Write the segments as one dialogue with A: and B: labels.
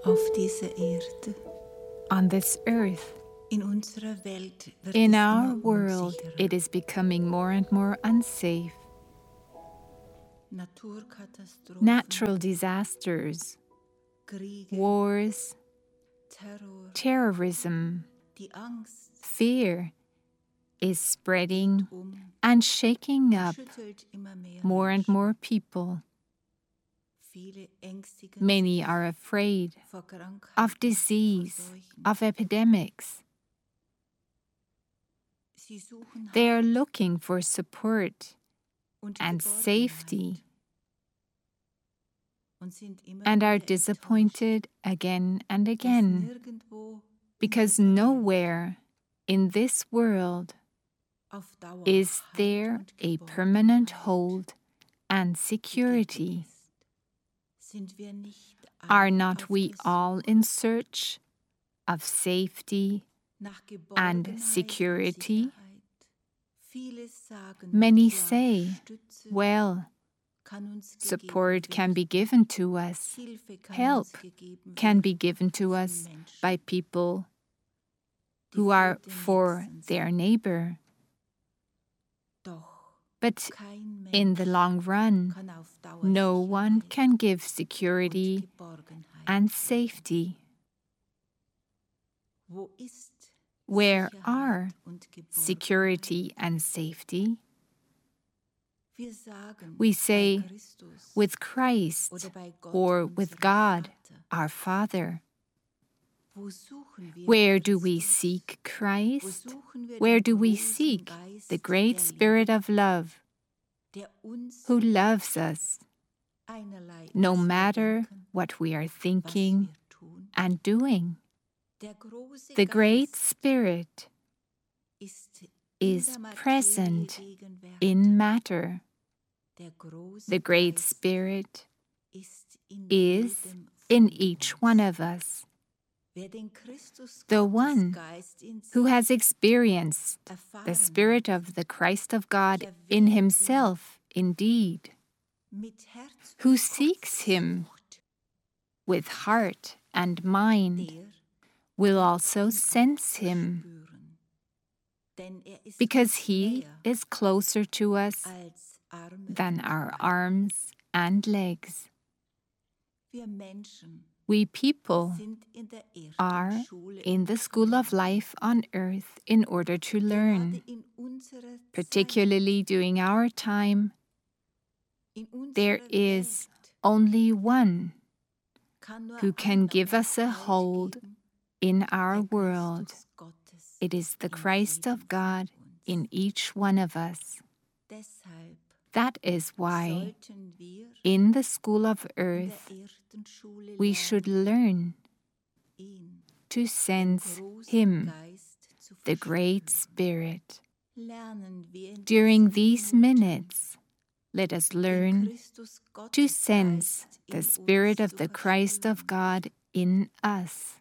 A: auf dieser Erde.
B: On this earth,
A: In unserer Welt wird
B: in
A: es
B: our
A: immer
B: world,
A: unsicherer.
B: it is becoming more and more unsafe.
A: Naturkatastrophen,
B: Natural disasters,
A: Kriege,
B: wars,
A: Terror,
B: terrorism,
A: die Angst
B: fear is spreading
A: und
B: and shaking up
A: schüttelt immer mehr
B: more and
A: Menschen.
B: more people.
A: Viele ängstigen
B: Many
A: sich
B: are afraid
A: vor Krankheiten,
B: of
A: vor
B: disease,
A: Seuchen.
B: of epidemics.
A: Sie suchen
B: They are
A: Halt
B: looking for support
A: und
B: and
A: Geborgenheit
B: safety
A: und sind immer
B: and are
A: wieder enttäuscht,
B: disappointed again and
A: dass
B: again
A: nirgendwo in
B: because
A: dieser Welt
B: nowhere in this world
A: auf Dauer
B: is
A: Halt
B: there
A: und
B: a permanent
A: Geborgenheit
B: hold and
A: gegeben
B: security.
A: ist. Sind wir nicht
B: Are
A: alle
B: not
A: auf
B: we
A: der
B: all
A: Suche
B: in search of safety
A: nach
B: and
A: Geborgenheit und
B: security?
A: Sicherheit? Viele sagen,
B: Many
A: ja,
B: say,
A: Stütze
B: well,
A: kann uns
B: support
A: gegeben
B: can be
A: werden.
B: given to us,
A: Hilfe kann
B: help
A: uns gegeben
B: can
A: werden
B: be given to
A: von
B: us
A: Menschen,
B: by people
A: die
B: who
A: für
B: are
A: den
B: for
A: Nächsten
B: their
A: sind.
B: neighbor.
A: Doch
B: But
A: kein
B: in the
A: Mensch
B: long run,
A: kann auf Dauer
B: no one
A: Sicherheit
B: can give
A: und
B: security
A: Geborgenheit
B: and
A: geben.
B: safety.
A: Wo ist
B: Where
A: Sicherheit
B: are
A: und Geborgenheit?
B: security and safety?
A: Wir sagen,
B: We
A: bei
B: say,
A: Christus
B: with Christ
A: oder bei Gott,
B: or
A: unserem
B: with God,
A: Vater.
B: our Father.
A: Wo suchen wir
B: Where do we
A: Christus?
B: seek
A: Wo
B: Christ?
A: suchen wir
B: Where
A: den
B: do we
A: großen
B: seek
A: Geist
B: the great
A: der
B: Spirit
A: Liebe,
B: of love
A: der uns
B: who loves us
A: einerlei
B: no
A: was wir
B: matter
A: denken,
B: what we are
A: was
B: thinking
A: wir tun?
B: and doing?
A: Der große
B: The great
A: Geist
B: Spirit
A: ist
B: is
A: in der Materie
B: present
A: gegenwärtig.
B: in matter.
A: Der große
B: The great
A: Geist
B: Spirit
A: ist in
B: is
A: jedem
B: in
A: von
B: each
A: uns.
B: one of us.
A: Wer den Christus
B: The
A: Gottes
B: one
A: Geist in
B: who
A: sich
B: has experienced the
A: erfahren
B: Spirit
A: hat,
B: of the Christ of God
A: der
B: in
A: wird ihn
B: himself indeed,
A: mit Herz
B: who
A: und
B: seeks
A: Kopf
B: him
A: sucht,
B: with heart and mind,
A: der
B: will
A: wird
B: also
A: ihn
B: sense
A: auch
B: him,
A: spüren. Denn ist
B: because
A: uns
B: he
A: näher
B: is closer to us
A: als Arme
B: than
A: und
B: our
A: Beine.
B: arms and legs.
A: Wir Menschen
B: We people
A: sind in der
B: are
A: Erdenschule
B: in the school of life on earth in order to learn,
A: gerade in unserer
B: particularly during our time.
A: Zeit, in
B: There
A: unserer
B: is
A: Welt
B: only one
A: kann nur
B: who can
A: einer
B: give
A: uns
B: us a
A: Halt
B: hold
A: geben,
B: in our
A: der
B: world.
A: Christus Gottes
B: It is the
A: in
B: Christ
A: jedem
B: of God
A: von uns.
B: in each one of us.
A: Deshalb
B: That is why
A: sollten wir
B: in the school of
A: in
B: earth
A: der Erdenschule
B: we should
A: lernen,
B: learn
A: ihn,
B: to
A: den
B: sense
A: großen
B: Him,
A: Geist zu
B: the Great
A: verspüren.
B: Spirit.
A: Lernen wir in
B: During
A: diesen
B: these
A: Minuten
B: minutes, let us
A: den
B: learn
A: Christus
B: to
A: Gottes
B: sense
A: Geist
B: the
A: in
B: Spirit
A: uns
B: of
A: zu
B: the Christ of
A: verspüren.
B: God in us.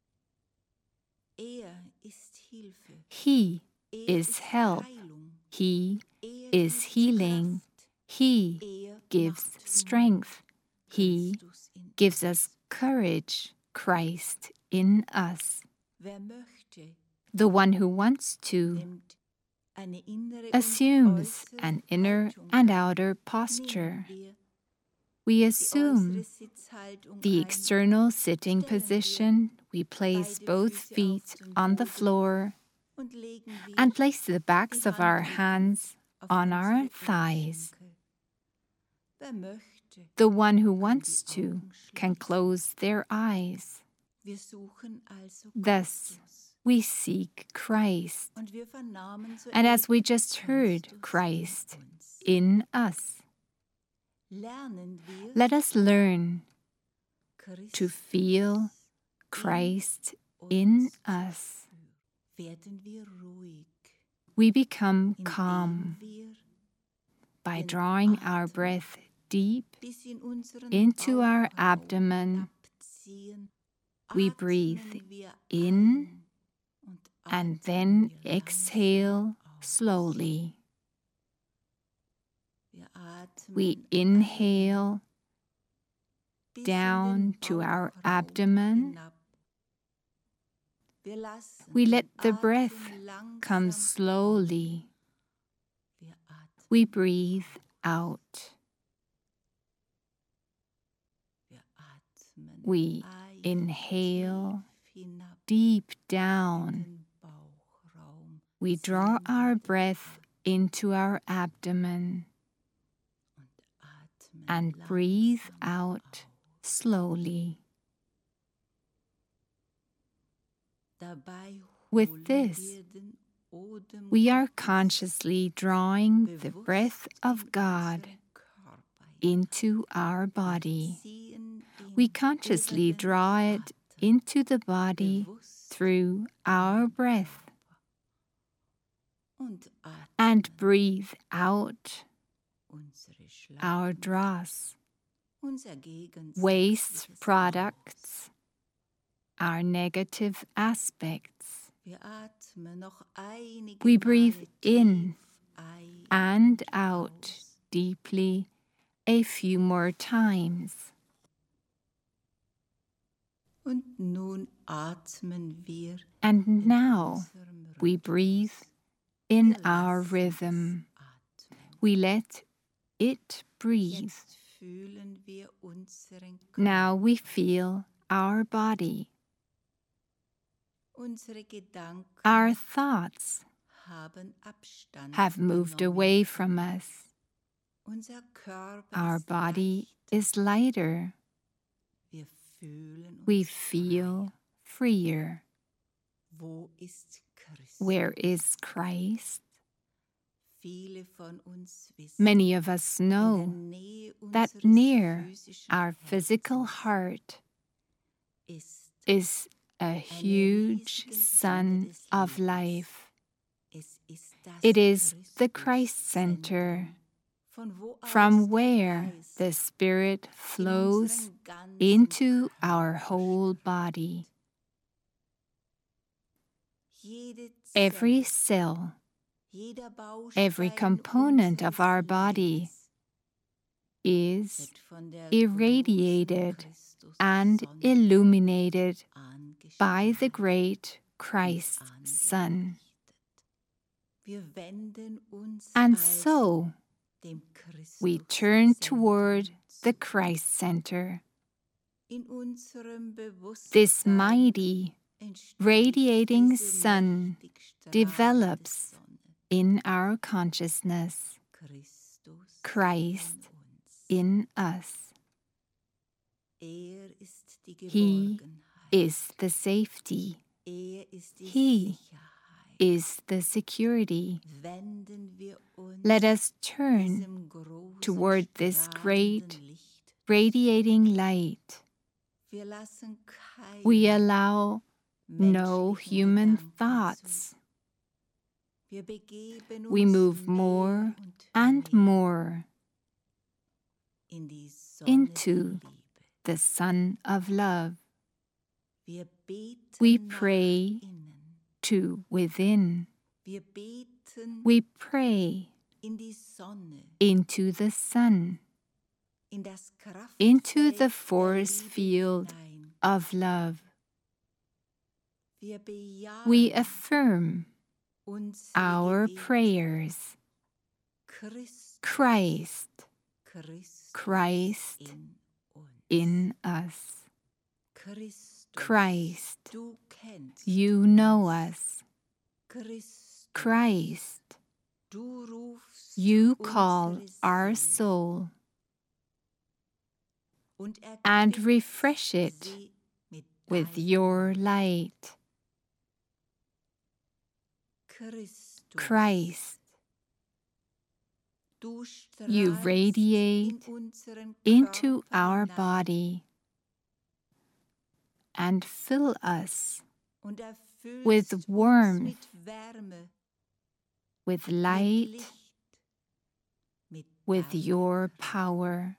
A: Ist Hilfe.
B: He
A: Ist
B: is help.
A: Heilung.
B: He is
A: Gibt
B: healing.
A: Kraft.
B: He gives
A: macht
B: strength.
A: Mut.
B: He
A: Christus in
B: gives
A: uns.
B: us courage. Christ in us.
A: Wer möchte,
B: The one who wants to
A: nimmt eine innere
B: assumes
A: und äußere
B: an inner
A: Haltung
B: and
A: ein.
B: outer
A: Nehmen
B: posture.
A: wir
B: We
A: die
B: assume
A: äußere Sitzhaltung
B: the
A: ein.
B: external sitting
A: Stellen wir
B: position. We place
A: beide
B: both
A: Füße
B: feet
A: auf den
B: on the
A: Boden
B: floor
A: und legen wir
B: and place the
A: die
B: backs of our
A: Handrücken
B: hands
A: auf
B: on our
A: unsere
B: thighs.
A: Oberschenkel. Wer möchte,
B: The one who
A: kann
B: wants
A: die
B: to
A: Augen
B: can
A: schließen.
B: close their eyes.
A: Wir suchen also
B: Thus,
A: Christus.
B: we seek Christ.
A: Und wir vernahmen
B: And as we
A: soeben
B: just heard,
A: Christus
B: Christ
A: in uns.
B: in us.
A: Lernen wir
B: Let us learn
A: Christus
B: to feel Christ in us.
A: werden wir ruhig,
B: We become
A: indem
B: calm
A: wir
B: by
A: den
B: drawing our
A: Atem
B: breath deep
A: bis in unseren
B: into our
A: Bauchraum
B: abdomen.
A: hinabziehen.
B: We
A: Atmen
B: breathe
A: wir
B: in
A: ein und
B: and
A: atmen
B: then
A: wir
B: exhale
A: langsam aus.
B: slowly.
A: Wir atmen
B: We
A: ein
B: inhale down to our abdomen. We let the breath come slowly. We breathe out. We inhale deep down. We draw our breath into our abdomen and breathe out slowly. With this, we are consciously drawing the breath of God into our body. We consciously draw it into the body through our breath and breathe out our dross, waste products, our negative aspects. We breathe in and out deeply a few more times. And now we breathe in our rhythm. We let it breathe. Now we feel our body. Our thoughts have moved away from us. Our body is lighter. We feel freer. Where is Christ? Many of us know that near our physical heart is a huge sun of life. It is the Christ Center, from where the Spirit flows into our whole body. Every cell, every component of our body is irradiated and illuminated by the great Christ Sun. And so, we turn toward the Christ Center. This mighty, radiating sun develops in our consciousness, Christ in us. He is the safety. He is the security. Let us turn toward this great, radiating light. We allow no human thoughts. We move more and more into the sun of love. We pray to within. We pray into the sun, into the force field of love. We affirm our prayers. Christ, Christ in us. Christ, you know us. Christ, you call our soul and refresh it with your light. Christ, you radiate into our body and fill us with warmth, with light, with your power.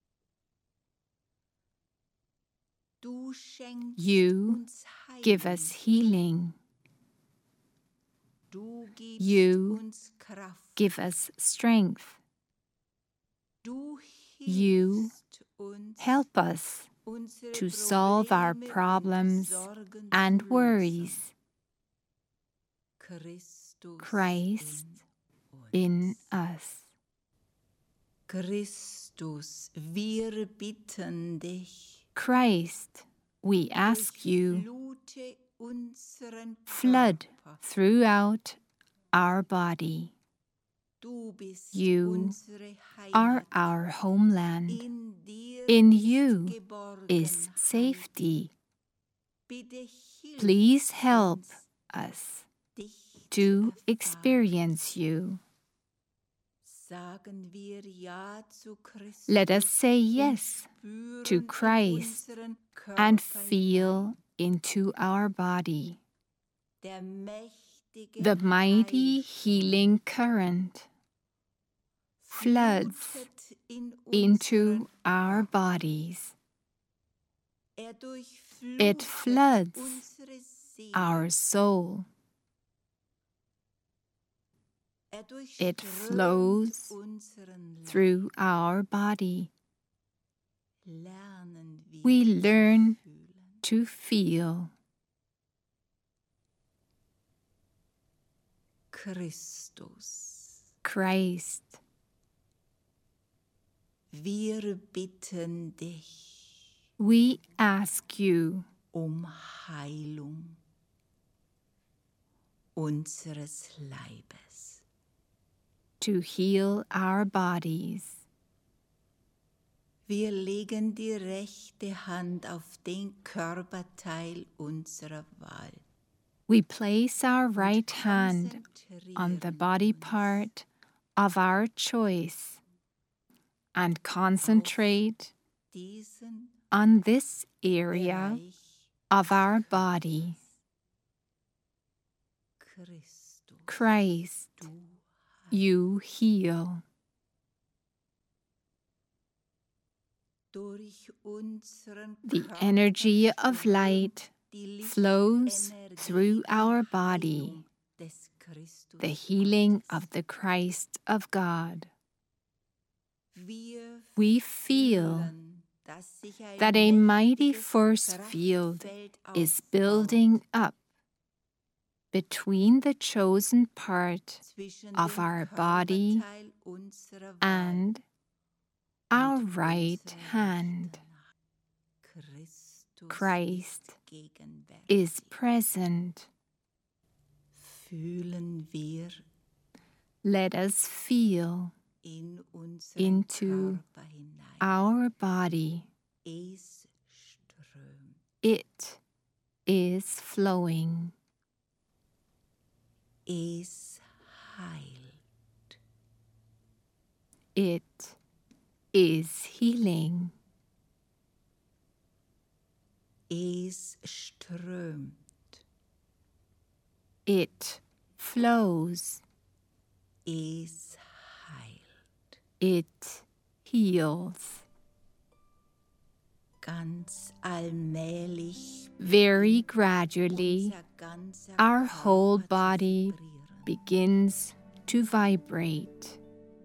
B: You give us healing. You give us strength. You
A: uns
B: Help us
A: unsere
B: to solve our
A: Probleme und
B: problems
A: Sorgen
B: and
A: zu lösen.
B: worries.
A: Christus
B: Christ
A: in
B: in us.
A: Christus, wir bitten dich,
B: Christ, we ask you,
A: durchflute unseren
B: flood
A: Körper.
B: throughout our body.
A: Du bist
B: You
A: unsere
B: are
A: Heimat.
B: our homeland.
A: In dir
B: In
A: ist
B: you
A: Geborgenheit.
B: is safety.
A: Bitte hilf
B: Please help
A: uns,
B: us
A: dich
B: to
A: erfahren.
B: experience you.
A: Sagen wir Ja zu Christus
B: Let us say
A: und
B: yes
A: spüren
B: to
A: in
B: Christ
A: unseren
B: and
A: Körper
B: feel
A: hinein.
B: into our body
A: Der mächtige
B: the mighty
A: Heilstrom
B: healing current floods
A: flutet in
B: into
A: unseren
B: our
A: Körper.
B: bodies.
A: It
B: It floods
A: unsere Seele.
B: our soul. It flows
A: unseren
B: through our body.
A: Lernen
B: We
A: wir
B: learn
A: zu fühlen.
B: to feel.
A: Christus,
B: Christ,
A: wir bitten dich
B: we ask you
A: Heilung unseres Leibes.
B: to heal our bodies.
A: Wir legen die rechte Hand auf den Körperteil unserer Wahl.
B: We place our right hand on the body part of our choice and concentrate
A: Diesen
B: on this area
A: Bereich
B: of our body.
A: Christus,
B: Christ,
A: du
B: you heal.
A: durch unseren
B: The
A: Körper
B: energy of light
A: die
B: flows
A: Lichtenergie
B: through
A: der
B: our
A: Heilung
B: body,
A: des Christus
B: the healing
A: Gottes.
B: of the Christ of God.
A: Wir
B: We feel
A: fühlen, dass sich ein
B: that a mighty
A: mächtiges
B: force field
A: Kraftfeld
B: is
A: aufbaut
B: building up between the chosen part
A: zwischen
B: of
A: dem
B: our body
A: Körperteil unserer Wahl
B: and our
A: und
B: right
A: unserer
B: hand.
A: rechten Hand. Christus
B: Christ
A: ist gegenwärtig.
B: is present.
A: Fühlen wir
B: Let us feel
A: in unseren
B: into
A: Körper hinein.
B: our body.
A: Es strömt.
B: It is flowing.
A: Es heilt.
B: It is healing.
A: Es strömt.
B: It flows.
A: Es heilt.
B: It heals.
A: Ganz allmählich
B: Very gradually,
A: unser ganzer
B: our
A: Körper
B: whole
A: zu
B: body
A: vibrieren.
B: begins to vibrate.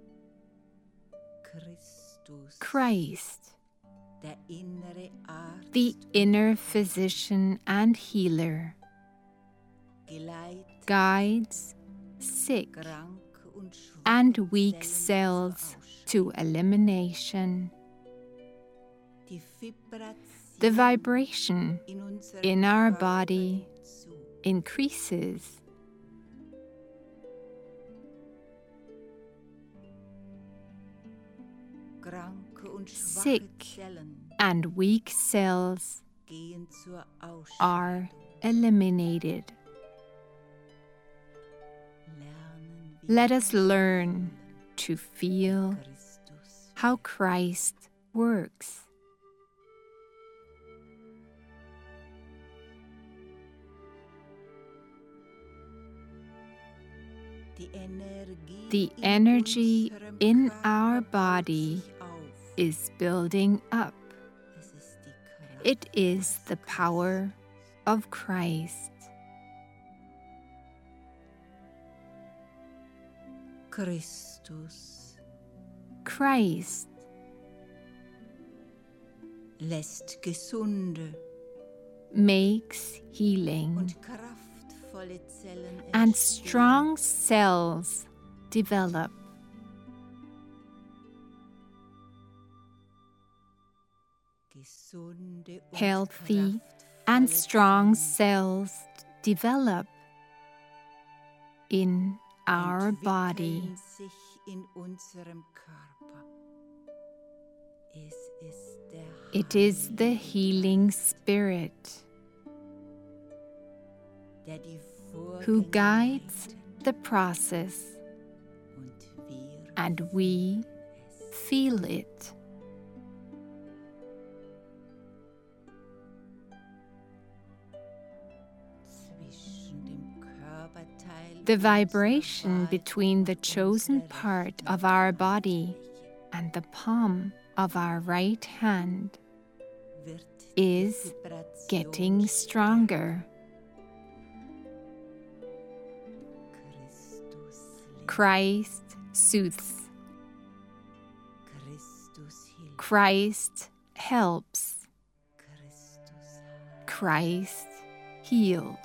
A: Christus,
B: Christ,
A: der innere Arzt,
B: the inner physician and healer,
A: geleitet
B: guides sick
A: kranke und schwache
B: and weak
A: Zellen
B: cells
A: zur
B: to elimination.
A: Die
B: The
A: Vibration
B: vibration
A: in unserem
B: in our
A: Körper
B: body
A: nimmt zu.
B: increases.
A: Kranke und schwache
B: Sick
A: Zellen
B: and weak cells
A: gehen zur
B: are
A: Ausscheidung.
B: eliminated.
A: Lernen wir
B: Let us learn to feel
A: Christus.
B: how Christ works. The energy in our body is building up. It is the power of Christ.
A: Christus,
B: Christ,
A: lässt gesunde
B: makes healing,
A: und kraftvolle Zellen
B: and
A: entstehen.
B: strong cells develop.
A: Gesunde und
B: Healthy
A: kraftvolle
B: and strong
A: Zellen
B: cells develop in our body.
A: entwickeln sich in unserem Körper. Es ist der
B: It is the
A: Heilige
B: healing
A: Geist,
B: Spirit
A: der die
B: who
A: Vorgänge
B: guides
A: leitet,
B: the process,
A: und wir
B: and we
A: es.
B: feel it.
A: Zwischen dem Körperteil
B: The
A: unserer
B: vibration
A: Wahl
B: between the
A: und
B: chosen
A: unserer
B: part
A: rechten
B: of our
A: Handfläche
B: body and the palm of our right hand
A: wird
B: is
A: die Vibration
B: getting stronger.
A: Christus
B: Christ
A: lebt,
B: soothes.
A: Christus hilft,
B: Christ helps.
A: Christus heilt.
B: Christ heals.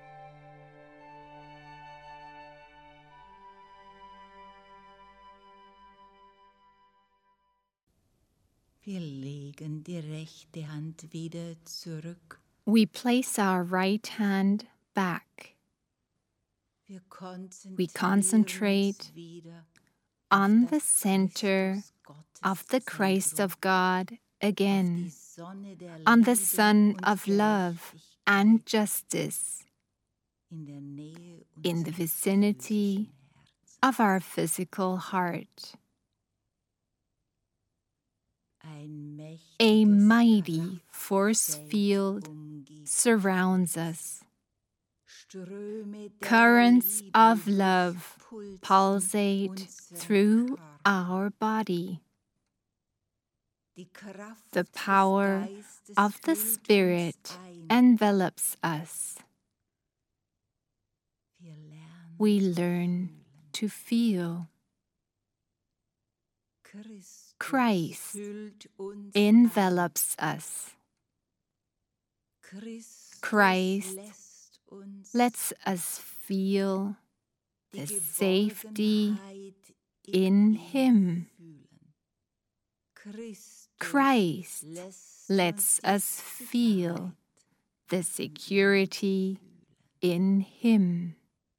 A: Wir legen die rechte Hand wieder zurück.
B: We place our right hand back
A: Wir
B: We
A: konzentrieren
B: concentrate
A: uns wieder
B: on
A: auf
B: the
A: das
B: center
A: Christus
B: of the Christ
A: Gotteszentrum,
B: of God
A: auf
B: again,
A: die Sonne der
B: on the
A: Liebe
B: sun
A: und
B: of love and
A: Gerechtigkeit
B: justice,
A: in der Nähe
B: in the
A: unseres
B: vicinity
A: physischen Herzens.
B: of our physical heart.
A: Ein
B: A
A: mächtiges
B: mighty force
A: Kraftfeld
B: field
A: umgibt
B: surrounds us.
A: Ströme der
B: Currents
A: Liebe
B: of love
A: durchpulsen
B: pulsate
A: unseren
B: through
A: Körper.
B: our body.
A: Die Kraft
B: The
A: des
B: power
A: Geistes
B: of the
A: hüllt uns
B: Spirit
A: ein.
B: envelops us.
A: Wir lernen
B: We
A: zu
B: learn
A: fühlen.
B: to feel. Christ
A: hüllt uns
B: envelops us.
A: ein.
B: Christ
A: lässt uns
B: lets us feel
A: die
B: the safety
A: Geborgenheit
B: in
A: ihm
B: Him.
A: fühlen.
B: Christ lets
A: die
B: us feel
A: Sicherheit
B: the security in Him.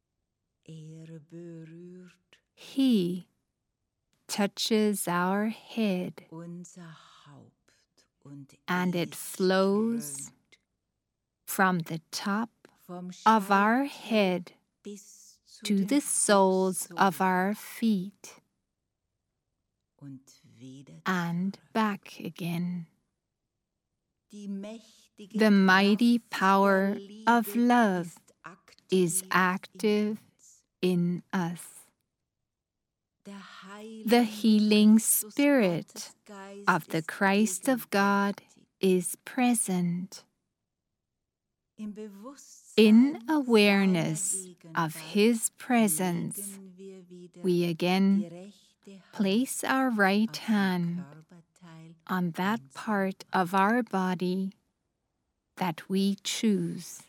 A: berührt
B: He touches our head,
A: unser Haupt und
B: and it
A: es
B: flows
A: strömt
B: from the top
A: vom
B: of our
A: Scheitel
B: head
A: bis zu
B: to
A: den
B: the soles of
A: Fußsohlen
B: our feet
A: und wieder
B: and
A: zurück.
B: back again.
A: Die mächtige
B: The mighty
A: Kraft
B: power
A: der Liebe
B: of love is
A: ist
B: active
A: in uns.
B: in us.
A: Der
B: The
A: heilige
B: healing
A: Christus
B: Spirit
A: Gottesgeist
B: of the
A: ist
B: Christ of God
A: gegenwärtig.
B: is present.
A: Im Bewusstsein
B: In
A: seiner
B: awareness of
A: Gegenwart
B: His presence,
A: legen wir wieder
B: we
A: die
B: again
A: rechte Hand
B: place our right
A: auf den
B: hand
A: Körperteil
B: on that
A: unserer
B: part of our body that we choose.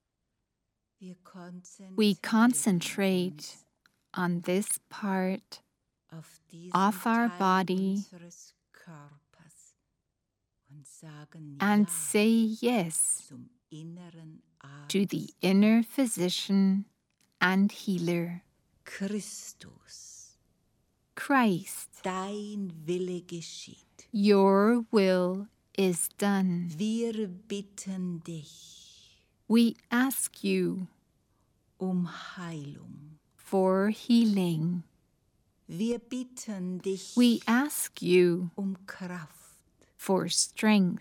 B: We
A: konzentrieren
B: concentrate
A: uns
B: on this part
A: auf diesen
B: of our
A: Teil
B: body
A: unseres Körpers und sagen
B: and
A: Ja
B: say yes
A: zum inneren
B: to the
A: Arzt
B: inner physician and healer,
A: Christus.
B: Christ.
A: Dein Wille geschieht.
B: Your will is done.
A: Wir bitten dich
B: We ask you
A: Heilung.
B: for healing.
A: Wir bitten dich
B: We ask you
A: Kraft.
B: for strength.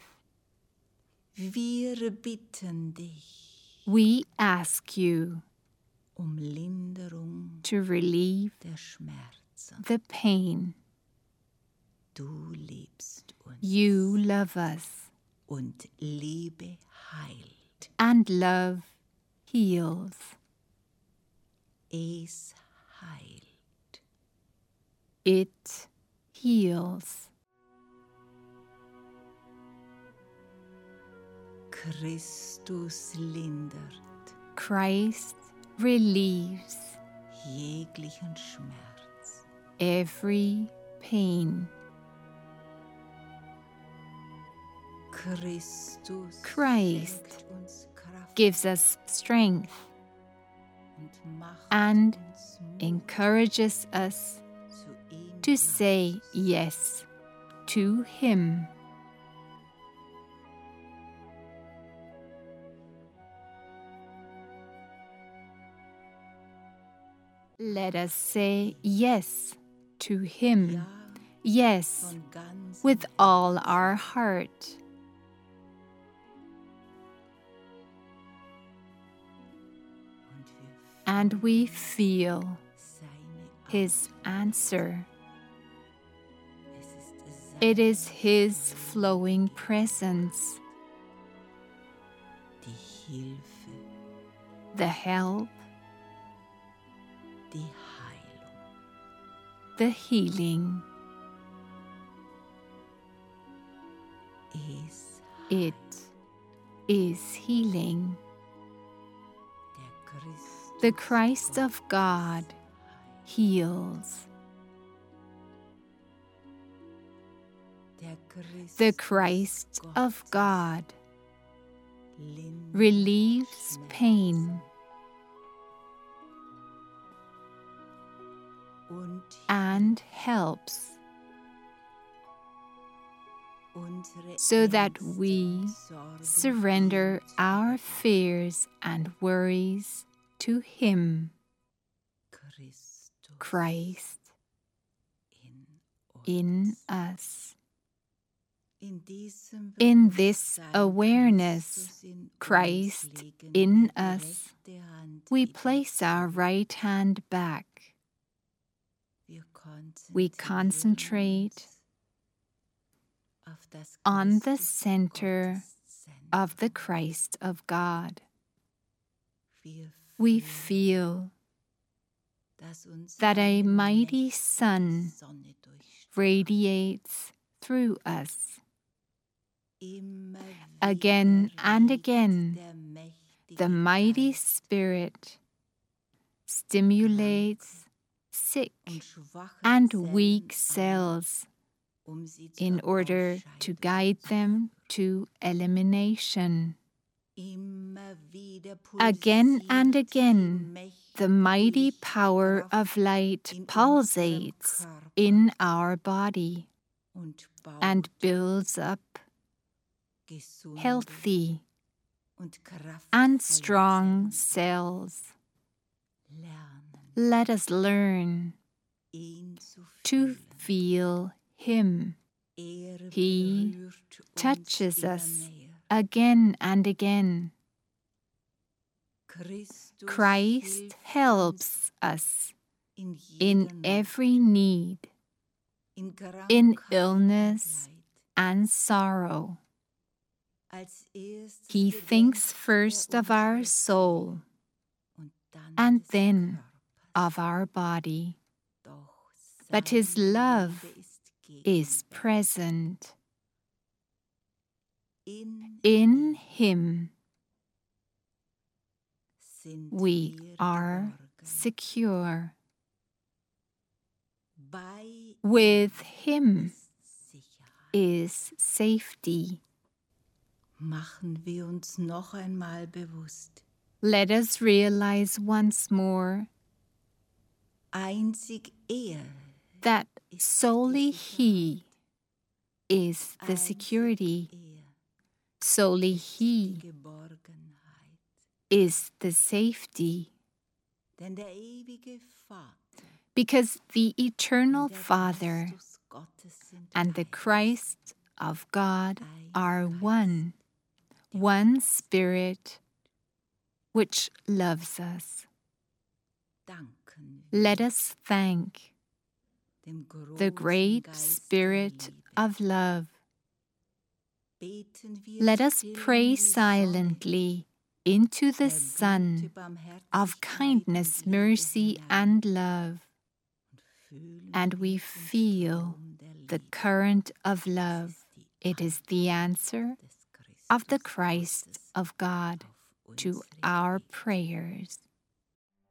A: Wir bitten dich
B: We ask you
A: Linderung
B: to relieve
A: der Schmerzen.
B: the pain.
A: Du liebst uns
B: You love us,
A: und Liebe heilt.
B: and love heals.
A: Es heilt.
B: It heals.
A: Christus lindert
B: Christ relieves
A: jeglichen Schmerz.
B: every pain.
A: Christus
B: Christ
A: schenkt uns Kraft
B: gives us strength
A: und macht
B: and
A: uns Mut
B: encourages us
A: zu ihm
B: to say yes to Him. Let us say yes to Him.
A: Ja,
B: Yes,
A: von ganzem
B: with all our heart.
A: und wir
B: And we feel
A: seine
B: His answer.
A: Es ist
B: It is His flowing presence,
A: die Hilfe,
B: the help,
A: die Heilung.
B: the healing.
A: Es
B: It is healing.
A: der Christus
B: The Christ of God heals.
A: der Christus
B: The Christ of God
A: lindert
B: relieves
A: Schmerz
B: pain
A: und
B: and helps
A: unsere
B: so that
A: Ängste
B: we
A: und Sorgen
B: surrender
A: ihm zu
B: our fears and worries to Him,
A: Christus
B: Christ
A: in uns.
B: in us.
A: In diesem
B: In this
A: Bewusstsein
B: awareness,
A: Christus in
B: Christ
A: uns legen
B: in
A: wir die
B: us,
A: rechte Hand
B: we
A: wieder
B: place our
A: zurück.
B: right hand back. We concentrate
A: auf das
B: on the
A: Christus
B: center
A: Gottes
B: of the
A: Zentrum.
B: Christ of God.
A: Wir
B: We
A: fühlen,
B: feel
A: dass uns
B: that a
A: eine
B: mighty
A: mächtige
B: sun
A: Sonne durchstrahlt.
B: radiates through us.
A: Immer
B: Again
A: wieder
B: and
A: regt
B: again,
A: der mächtige
B: the mighty
A: Geist
B: Spirit stimulates sick
A: und schwache
B: and
A: Zellen
B: weak
A: an,
B: cells
A: sie
B: in
A: zur
B: order to
A: Ausscheidung
B: guide
A: zu
B: them
A: führen.
B: to elimination.
A: Immer wieder
B: Again and
A: pulsiert die
B: again,
A: mächtige
B: the mighty power
A: Lichtkraft
B: of light
A: in unserem
B: pulsates
A: Körper
B: in our body
A: und baut
B: and builds up
A: gesunde
B: healthy
A: und
B: and
A: kraftvolle
B: strong
A: Zellen.
B: cells.
A: Lernen,
B: Let us learn
A: ihn zu
B: to
A: fühlen.
B: feel Him He
A: berührt uns
B: touches
A: immer
B: us
A: mehr.
B: again and again.
A: Christus
B: Christ
A: hilft
B: helps us
A: in
B: in
A: jeder Not,
B: every need,
A: in Krankheit
B: in
A: und
B: illness
A: Leid.
B: and sorrow.
A: Als erstes
B: He
A: gedenkt
B: thinks first of our
A: unserer
B: soul
A: und dann
B: and
A: des
B: then
A: Körpers.
B: of our body.
A: Doch
B: But His
A: seine
B: love
A: Liebe ist
B: is
A: gegenwärtig.
B: present
A: In
B: in Him.
A: sind
B: We
A: wir
B: are
A: geborgen.
B: secure.
A: Bei
B: With
A: ihm
B: Him
A: ist Sicherheit.
B: is safety.
A: Machen wir uns noch einmal bewusst.
B: Let us realize once more
A: Einzig
B: that
A: ist
B: solely
A: die
B: He is the
A: Einzig
B: security.
A: ist
B: Solely
A: die
B: He
A: Geborgenheit.
B: is the safety.
A: Denn der ewige Vater
B: Because the eternal
A: und der
B: Father
A: Christus Gottes sind
B: and the
A: eins.
B: Christ of God
A: Ein
B: are
A: Geist,
B: one, one Spirit which loves us.
A: danken
B: Let
A: wir
B: us thank
A: dem
B: the
A: großen
B: great
A: Geist der
B: Spirit
A: Liebe.
B: of love.
A: Beten wir
B: Let us
A: still in
B: pray
A: die Sonne
B: silently into the
A: der
B: sun
A: Güte, Barmherzigkeit
B: of kindness,
A: und Liebe
B: mercy,
A: hinein
B: and love,
A: und fühlen
B: and we
A: wir den
B: feel
A: Strom der
B: the
A: Liebe.
B: current of
A: Das
B: love.
A: ist die
B: It is the answer
A: Antwort des Christus.
B: of the Christ of God to our prayers.